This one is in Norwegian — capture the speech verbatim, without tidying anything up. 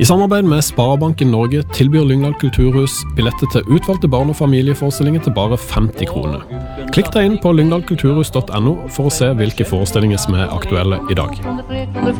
I samarbeid med Sparebanken Norge tilbyr Lyngdal Kulturhus billetter til utvalgte barn- og familieforestillinger til bare femti kroner. Klikk deg inn på lyngdal kulturhus punktum no for å se hvilke forestillinger som er aktuelle i dag.